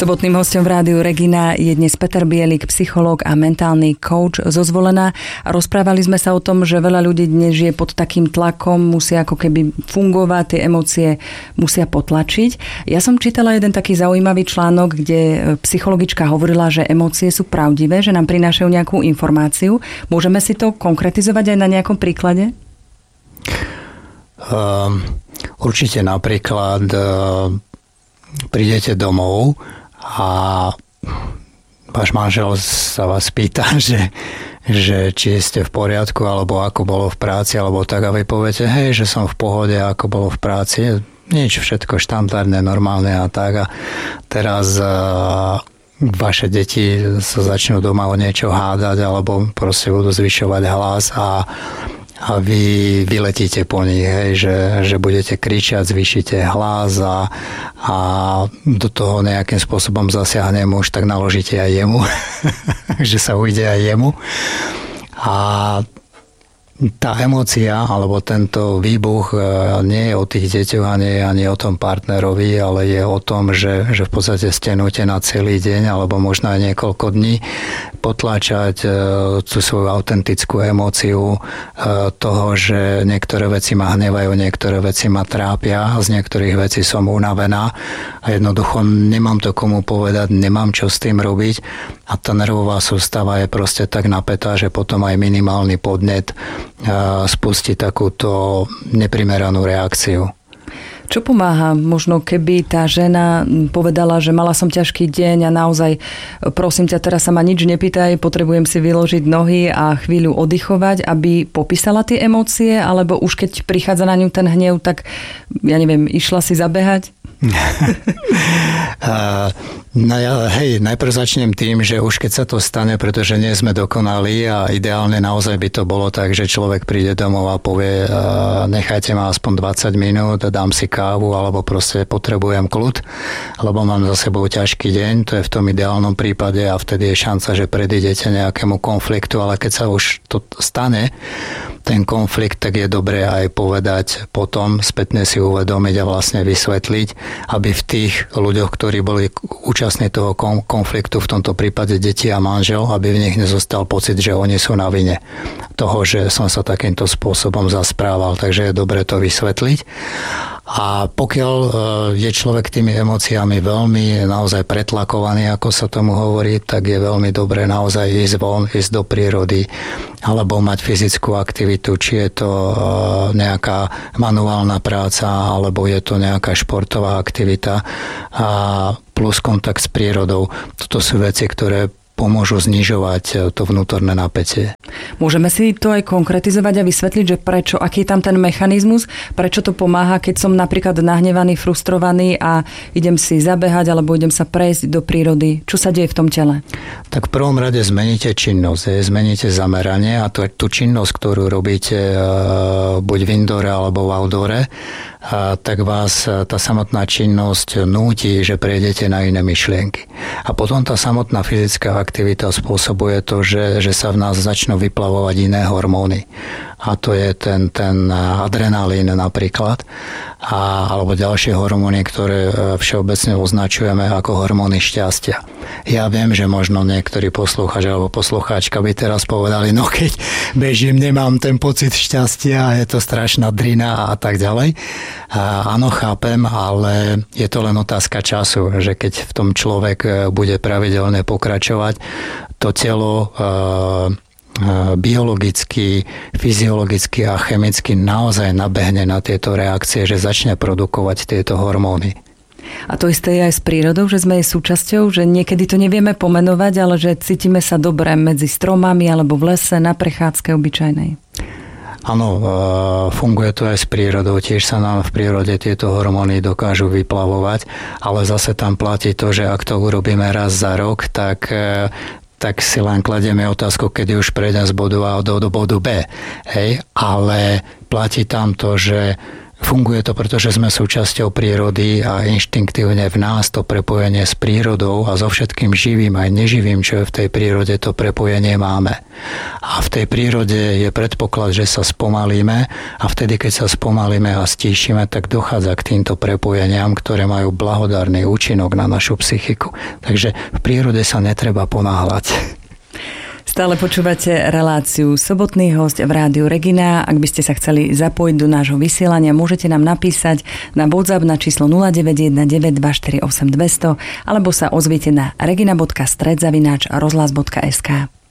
Sobotným hosťom v rádiu Regina je dnes Peter Bielik, psychológ a mentálny coach zo Zvolena. Rozprávali sme sa o tom, že veľa ľudí dnes žije pod takým tlakom, musia ako keby fungovať, tie emócie musia potlačiť. Ja som čítala jeden taký zaujímavý článok, kde psychologička hovorila, že emócie sú pravdivé, že nám prinášajú nejakú informáciu. Môžeme si to konkretizovať aj na nejakom príklade? Určite napríklad prídete domov a váš manžel sa vás pýta, že či ste v poriadku, alebo ako bolo v práci, alebo tak, a vy poviete, hej, že som v pohode, ako bolo v práci. Nič, všetko štandardné, normálne a tak. A teraz vaše deti sa začnú doma o niečo hádať, alebo proste budú zvyšovať hlas a vy vyletíte po nich, hej, že budete kričať, zvýšite hlas a do toho nejakým spôsobom zasiahne muž, tak naložíte aj jemu, že sa ujde aj jemu. A tá emócia, alebo tento výbuch nie je o tých deťoch a nie je ani o tom partnerovi, ale je o tom, že v podstate ste nútení na celý deň, alebo možno aj niekoľko dní potláčať tú svoju autentickú emóciu toho, že niektoré veci ma hnevajú, niektoré veci ma trápia, z niektorých vecí som unavená a jednoducho nemám to komu povedať, nemám čo s tým robiť a tá nervová sústava je proste tak napätá, že potom aj minimálny podnet spustí takúto neprimeranú reakciu. Čo pomáha? Možno keby tá žena povedala, že mala som ťažký deň a naozaj prosím ťa, teraz sa ma nič nepýtaj, potrebujem si vyložiť nohy a chvíľu oddychovať, aby popísala tie emócie, alebo už keď prichádza na ňu ten hnev, tak ja neviem, išla si zabehať? Najprv začnem tým, že už keď sa to stane, pretože nie sme dokonali a ideálne naozaj by to bolo tak, že človek príde domov a povie nechajte ma aspoň 20 minút, dám si kávu alebo proste potrebujem kľud, lebo mám za sebou ťažký deň, to je v tom ideálnom prípade a vtedy je šanca, že predídete nejakému konfliktu, ale keď sa už to stane, ten konflikt, tak je dobré aj povedať potom, spätne si uvedomiť a vlastne vysvetliť, aby v tých ľuďoch, ktorí boli účastní toho konfliktu, v tomto prípade deti a manžel, aby v nich nezostal pocit, že oni sú na vine toho, že som sa takýmto spôsobom zasprával. Takže je dobré to vysvetliť. A pokiaľ je človek tými emóciami veľmi naozaj pretlakovaný, ako sa tomu hovorí, tak je veľmi dobré naozaj ísť von, ísť do prírody alebo mať fyzickú aktivitu, či je to nejaká manuálna práca alebo je to nejaká športová aktivita a plus kontakt s prírodou. Toto sú veci, ktoré pomôžu znižovať to vnútorné napätie. Môžeme si to aj konkretizovať a vysvetliť, že prečo, aký je tam ten mechanizmus, prečo to pomáha, keď som napríklad nahnevaný, frustrovaný a idem si zabehať alebo idem sa prejsť do prírody. Čo sa deje v tom tele? Tak v prvom rade zmeníte činnosť, zmeníte zameranie a tú činnosť, ktorú robíte buď v indore alebo v outdore, tak vás tá samotná činnosť núti, že prejdete na iné myšlienky. A potom tá samotná fyzická aktivita spôsobuje to, že sa v nás začnú vyplavovať iné hormóny. A to je ten adrenalín napríklad, alebo ďalšie hormóny, ktoré všeobecne označujeme ako hormóny šťastia. Ja viem, že možno niektorí poslucháč alebo poslucháčka by teraz povedali, no keď bežím, nemám ten pocit šťastia, je to strašná drina a tak ďalej. Áno, chápem, ale je to len otázka času, že keď v tom človek bude pravidelne pokračovať, to telo biologicky, fyziologicky a chemicky naozaj nabehne na tieto reakcie, že začne produkovať tieto hormóny. A to isté je aj s prírodou, že sme jej súčasťou, že niekedy to nevieme pomenovať, ale že cítime sa dobre medzi stromami alebo v lese, na prechádzke obyčajnej. Áno, funguje to aj s prírodou. Tiež sa nám v prírode tieto hormóny dokážu vyplavovať, ale zase tam platí to, že ak to urobíme raz za rok, tak si len kladieme otázku, kedy už prejdem z bodu A do bodu B. Hej? Ale platí tam to, že Funguje to, pretože sme súčasťou prírody a inštinktívne v nás to prepojenie s prírodou a so všetkým živým aj neživým, čo je v tej prírode, to prepojenie máme. A v tej prírode je predpoklad, že sa spomalíme a vtedy, keď sa spomalíme a stíšime, tak dochádza k týmto prepojeniam, ktoré majú blahodárny účinok na našu psychiku. Takže v prírode sa netreba ponáhľať. Stále počúvate reláciu Sobotný hosť v Rádiu Regina. Ak by ste sa chceli zapojiť do nášho vysielania, môžete nám napísať na WhatsApp na číslo 0919 248 200 alebo sa ozvite na regina.stred@rozhlas.sk.